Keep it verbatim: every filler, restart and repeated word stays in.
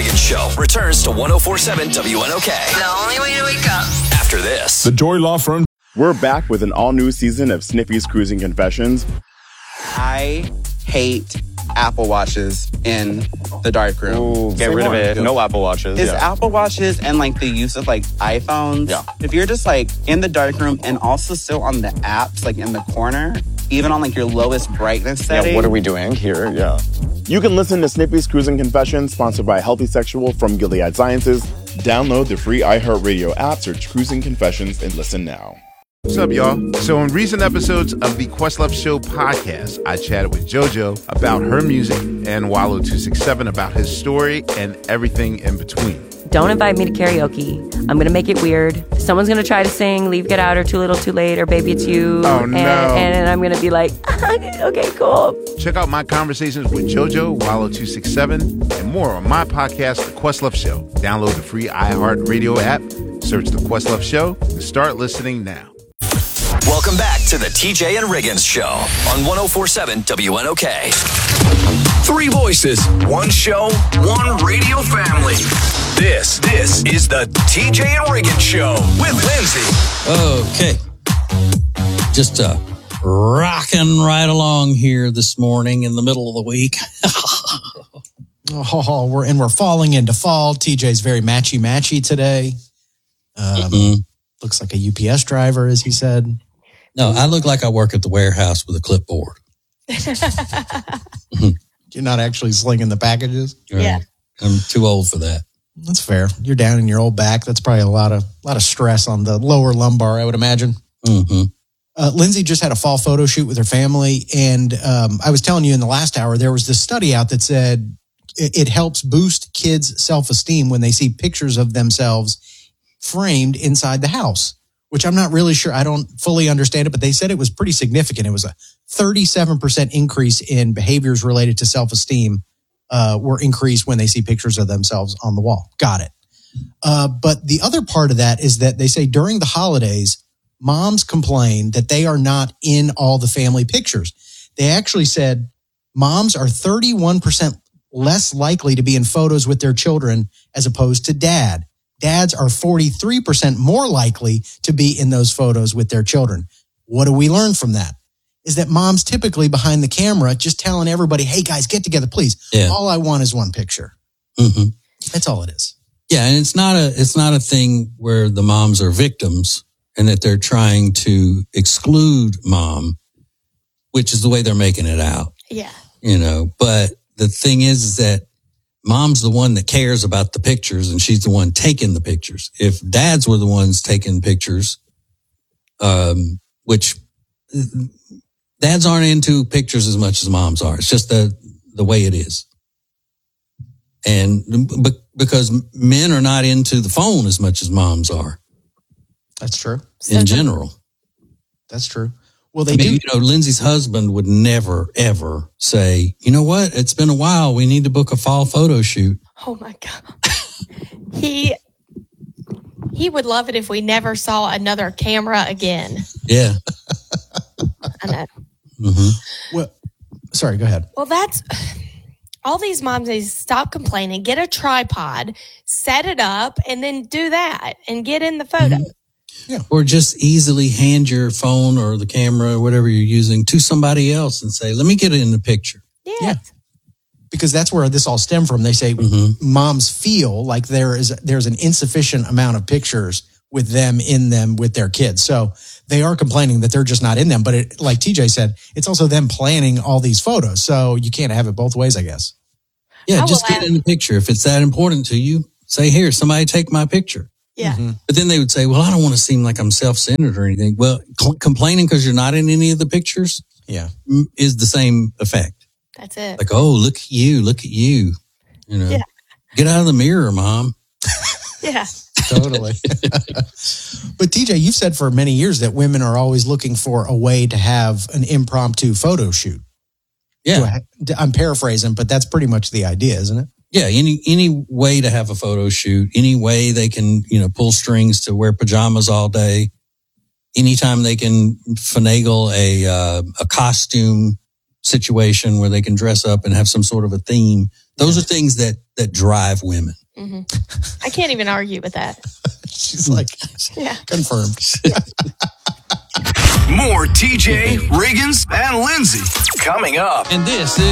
Riggins Show returns to one oh four point seven W N O K. The only way to wake up. After this. The Joy Law Firm. We're back with an all-new season of Snippy's Cruising Confessions. I hate Apple Watches in the darkroom. Ooh, get Say rid more. of it. No Apple Watches. Is yeah. Apple Watches and like the use of like iPhones. Yeah. If you're just like in the darkroom and also still on the apps, like in the corner, even on like your lowest brightness setting. Yeah, what are we doing here? Yeah. You can listen to Snippy's Cruising Confessions, sponsored by Healthy Sexual from Gilead Sciences. Download the free iHeartRadio app, search Cruising Confessions, and listen now. What's up, y'all? So in recent episodes of the Questlove Show podcast, I chatted with JoJo about her music and Wallow two sixty-seven about his story and everything in between. Don't invite me to karaoke. I'm going to make it weird. Someone's going to try to sing Leave, Get Out, or Too Little, Too Late, or Baby It's You. Oh, no. And, and I'm going to be like, okay, cool. Check out my conversations with JoJo, Wallow two sixty-seven, and more on my podcast, The Questlove Show. Download the free iHeartRadio app, search The Questlove Show, and start listening now. Welcome back to the T J and Riggins Show on one oh four point seven W N O K. Three voices, one show, one radio family. This, this is the T J and Riggins Show with Lindsay. Okay. Just uh, rocking right along here this morning in the middle of the week. oh, we're and we're falling into fall. T J's very matchy matchy today. Um, mm-hmm. Looks like a U P S driver, as he said. No, I look like I work at the warehouse with a clipboard. You're not actually slinging the packages? Right. Yeah. I'm too old for that. That's fair. You're down in your old back. That's probably a lot of lot of stress on the lower lumbar, I would imagine. Mm-hmm. Uh, Lindsay just had a fall photo shoot with her family. And um, I was telling you in the last hour, there was this study out that said it, it helps boost kids' self-esteem when they see pictures of themselves framed inside the house, which I'm not really sure. I don't fully understand it, but they said it was pretty significant. It was a thirty-seven percent increase in behaviors related to self-esteem uh, were increased when they see pictures of themselves on the wall. Got it. Uh, but the other part of that is that they say during the holidays, moms complain that they are not in all the family pictures. They actually said moms are thirty-one percent less likely to be in photos with their children as opposed to dad. Dads are forty-three percent more likely to be in those photos with their children. What do we learn from that? Is that mom's typically behind the camera just telling everybody, hey, guys, get together, please. Yeah. All I want is one picture. Mm-hmm. That's all it is. Yeah, and it's not a it's not a thing where the moms are victims and that they're trying to exclude mom, which is the way they're making it out. Yeah. You know, but the thing is, is that mom's the one that cares about the pictures and she's the one taking the pictures. If dads were the ones taking pictures, um, which dads aren't into pictures as much as moms are. It's just the, the way it is. And be- because men are not into the phone as much as moms are. That's true. In general. That's true. Well, they I mean, do. You know, Lindsay's husband would never, ever say, you know what? It's been a while. We need to book a fall photo shoot. Oh my God. he, he would love it if we never saw another camera again. Yeah. I know. Mm-hmm. Well, sorry, go ahead. Well, that's all these moms need to stop complaining, get a tripod, set it up, and then do that and get in the photo. Mm-hmm. Yeah. Or just easily hand your phone or the camera or whatever you're using to somebody else and say, let me get it in the picture. Yeah. yeah. Because that's where this all stemmed from. They say mm-hmm. moms feel like there is there's an insufficient amount of pictures with them in them with their kids. So they are complaining that they're just not in them. But it, like T J said, it's also them planning all these photos. So you can't have it both ways, I guess. Yeah, just get in the picture. If it's that important to you, say, here, somebody take my picture. Yeah. Mm-hmm. But then they would say, well, I don't want to seem like I'm self-centered or anything. Well, cl- complaining because you're not in any of the pictures yeah, is the same effect. That's it. Like, oh, look at you, look at you. You know, yeah. Get out of the mirror, Mom. Yeah. Totally. But T J, you've said for many years that women are always looking for a way to have an impromptu photo shoot. Yeah. I'm paraphrasing, but that's pretty much the idea, isn't it? Yeah, any any way to have a photo shoot, any way they can, you know, pull strings to wear pajamas all day, anytime they can finagle a uh, a costume situation where they can dress up and have some sort of a theme Those are things that that drive women. Mm-hmm. I can't even argue with that. She's like, yeah, confirmed. More T J, Riggins, and Lindsay coming up. And this is